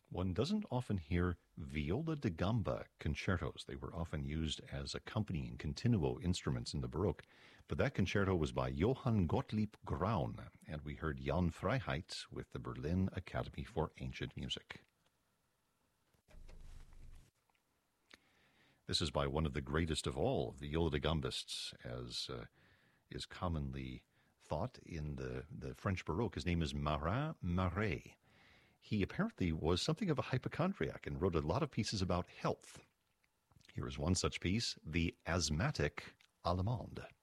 One doesn't often hear viola da gamba concertos. They were often used as accompanying continuo instruments in the Baroque. But that concerto was by Johann Gottlieb Graun, and we heard Jan Freiheit with the Berlin Academy for Ancient Music. This is by one of the greatest of all viola da gambists, as is commonly thought in the French Baroque. His name is Marin Marais. He apparently was something of a hypochondriac and wrote a lot of pieces about health. Here is one such piece, the Asthmatic Allemande.